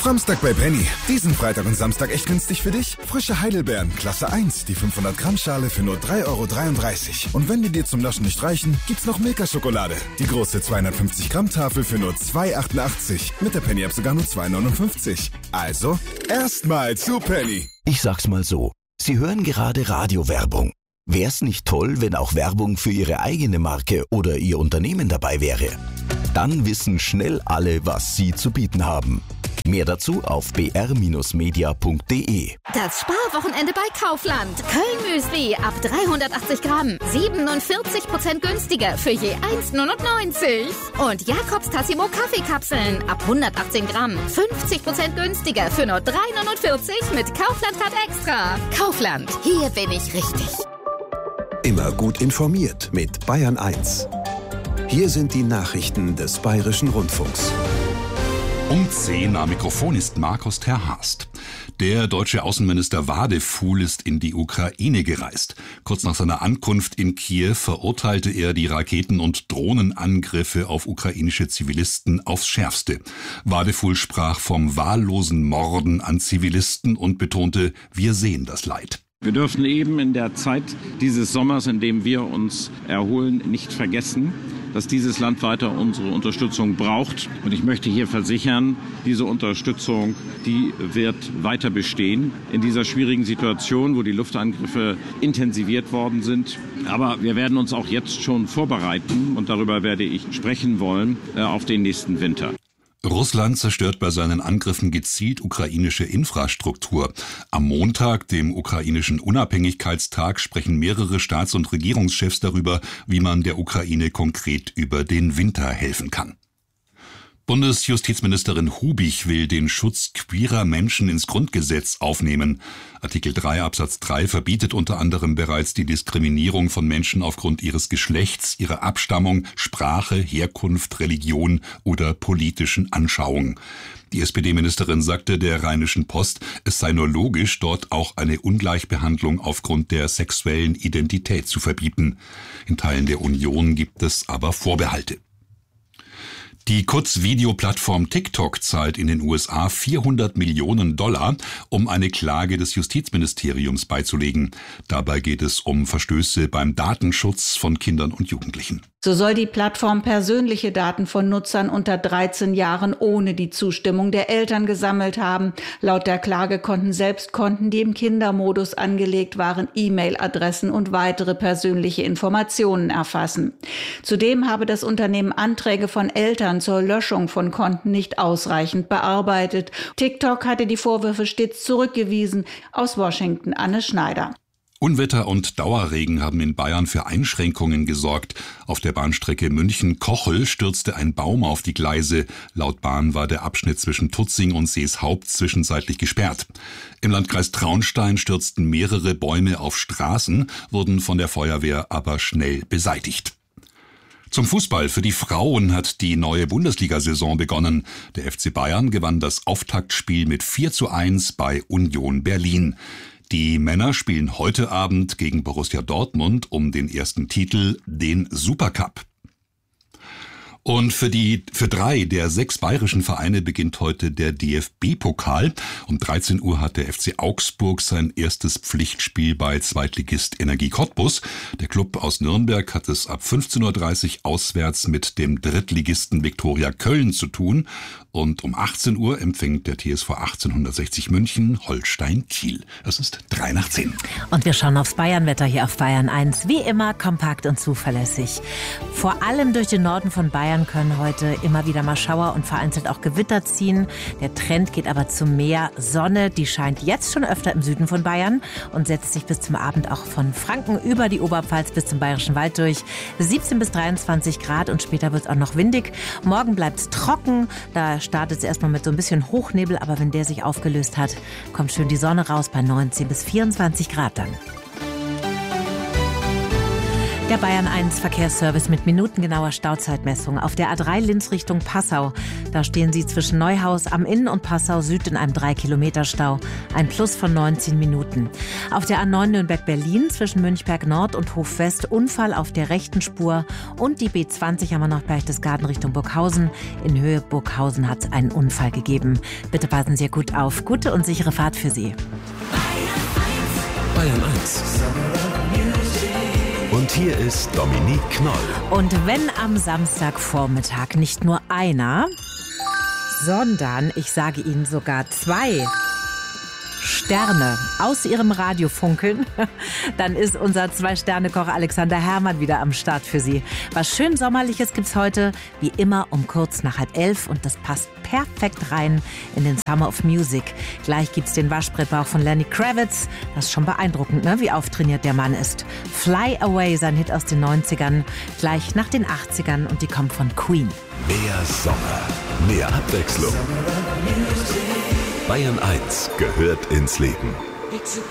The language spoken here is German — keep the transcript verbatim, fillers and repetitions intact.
Framstag bei Penny. Diesen Freitag und Samstag echt günstig für dich. Frische Heidelbeeren, Klasse eins, die fünfhundert Gramm Schale für nur drei Euro dreiunddreißig. Und wenn die dir zum Naschen nicht reichen, gibt's noch Milka-Schokolade. Die große zweihundertfünfzig Gramm Tafel für nur zwei Euro achtundachtzig. Mit der Penny-App sogar nur zwei Euro neunundfünfzig. Also, erstmal zu Penny. Ich sag's mal so, Sie hören gerade Radiowerbung. Wär's nicht toll, wenn auch Werbung für Ihre eigene Marke oder Ihr Unternehmen dabei wäre? Dann wissen schnell alle, was Sie zu bieten haben. Mehr dazu auf b r Bindestrich media punkt d e. Das Sparwochenende bei Kaufland. Köln-Müsli ab dreihundertachtzig Gramm. siebenundvierzig Prozent günstiger für je eins Euro neunundneunzig. Und Jakobs Tassimo Kaffeekapseln ab hundertachtzehn Gramm. fünfzig Prozent günstiger für nur drei Euro neunundvierzig mit Kaufland-Card Extra. Kaufland, hier bin ich richtig. Immer gut informiert mit Bayern eins. Hier sind die Nachrichten des Bayerischen Rundfunks. Um zehn am Mikrofon ist Markus Terhast. Der deutsche Außenminister Wadefuhl ist in die Ukraine gereist. Kurz nach seiner Ankunft in Kiew verurteilte er die Raketen- und Drohnenangriffe auf ukrainische Zivilisten aufs Schärfste. Wadefuhl sprach vom wahllosen Morden an Zivilisten und betonte, wir sehen das Leid. Wir dürfen eben in der Zeit dieses Sommers, in dem wir uns erholen, nicht vergessen, dass dieses Land weiter unsere Unterstützung braucht. Und ich möchte hier versichern, diese Unterstützung, die wird weiter bestehen in dieser schwierigen Situation, wo die Luftangriffe intensiviert worden sind. Aber wir werden uns auch jetzt schon vorbereiten, und darüber werde ich sprechen wollen, auf den nächsten Winter. Russland zerstört bei seinen Angriffen gezielt ukrainische Infrastruktur. Am Montag, dem ukrainischen Unabhängigkeitstag, sprechen mehrere Staats- und Regierungschefs darüber, wie man der Ukraine konkret über den Winter helfen kann. Bundesjustizministerin Hubich will den Schutz queerer Menschen ins Grundgesetz aufnehmen. Artikel drei Absatz drei verbietet unter anderem bereits die Diskriminierung von Menschen aufgrund ihres Geschlechts, ihrer Abstammung, Sprache, Herkunft, Religion oder politischen Anschauung. Die S P D-Ministerin sagte der Rheinischen Post, es sei nur logisch, dort auch eine Ungleichbehandlung aufgrund der sexuellen Identität zu verbieten. In Teilen der Union gibt es aber Vorbehalte. Die Kurzvideoplattform TikTok zahlt in den U S A vierhundert Millionen Dollar, um eine Klage des Justizministeriums beizulegen. Dabei geht es um Verstöße beim Datenschutz von Kindern und Jugendlichen. So soll die Plattform persönliche Daten von Nutzern unter dreizehn Jahren ohne die Zustimmung der Eltern gesammelt haben. Laut der Klage konnten selbst Konten, die im Kindermodus angelegt waren, E-Mail-Adressen und weitere persönliche Informationen erfassen. Zudem habe das Unternehmen Anträge von Eltern zur Löschung von Konten nicht ausreichend bearbeitet. TikTok hatte die Vorwürfe stets zurückgewiesen. Aus Washington Anne Schneider. Unwetter und Dauerregen haben in Bayern für Einschränkungen gesorgt. Auf der Bahnstrecke München-Kochel stürzte ein Baum auf die Gleise. Laut Bahn war der Abschnitt zwischen Tutzing und Seeshaupt zwischenzeitlich gesperrt. Im Landkreis Traunstein stürzten mehrere Bäume auf Straßen, wurden von der Feuerwehr aber schnell beseitigt. Zum Fußball. Für die Frauen hat die neue Bundesliga-Saison begonnen. Der F C Bayern gewann das Auftaktspiel mit vier zu eins bei Union Berlin. Die Männer spielen heute Abend gegen Borussia Dortmund um den ersten Titel, den Supercup. Und für die für drei der sechs bayerischen Vereine beginnt heute der D F B-Pokal. Um dreizehn Uhr hat der F C Augsburg sein erstes Pflichtspiel bei Zweitligist Energie Cottbus. Der Klub aus Nürnberg hat es ab fünfzehn Uhr dreißig auswärts mit dem Drittligisten Viktoria Köln zu tun. Und um achtzehn Uhr empfängt der T S V achtzehnhundertsechzig München Holstein Kiel. Es ist drei nach zehn. Und wir schauen aufs Bayernwetter hier auf Bayern eins. Wie immer kompakt und zuverlässig. Vor allem durch den Norden von Bayern können heute immer wieder mal Schauer und vereinzelt auch Gewitter ziehen. Der Trend geht aber zum Meer. Sonne, die scheint jetzt schon öfter im Süden von Bayern und setzt sich bis zum Abend auch von Franken über die Oberpfalz bis zum Bayerischen Wald durch. siebzehn bis dreiundzwanzig Grad und später wird es auch noch windig. Morgen bleibt es trocken. Da startet es erstmal mit so ein bisschen Hochnebel, aber wenn der sich aufgelöst hat, kommt schön die Sonne raus bei neunzehn bis vierundzwanzig Grad dann. Der Bayern eins Verkehrsservice mit minutengenauer Stauzeitmessung auf der A drei Linz Richtung Passau. Da stehen Sie zwischen Neuhaus am Inn und Passau Süd in einem drei Kilometer Stau. Ein Plus von neunzehn Minuten. Auf der A neun Nürnberg-Berlin zwischen Münchberg Nord und Hof West Unfall auf der rechten Spur. Und die B zwanzig haben wir noch Berchtesgaden Richtung Burghausen. In Höhe Burghausen hat es einen Unfall gegeben. Bitte passen Sie gut auf. Gute und sichere Fahrt für Sie. Bayern eins. Und hier ist Dominique Knoll. Und wenn am Samstagvormittag nicht nur einer, sondern, ich sage Ihnen sogar zwei Sterne aus ihrem Radio funkeln, dann ist unser Zwei-Sterne-Koch Alexander Herrmann wieder am Start für Sie. Was schön Sommerliches gibt's heute, wie immer um kurz nach halb elf, und das passt perfekt rein in den Summer of Music. Gleich gibt's den Waschbrettbauch von Lenny Kravitz. Das ist schon beeindruckend, ne? Wie auftrainiert der Mann ist. Fly Away, sein Hit aus den neunzigern, gleich nach den achtzigern, und die kommt von Queen. Mehr Sommer, mehr Abwechslung. Bayern eins gehört ins Leben.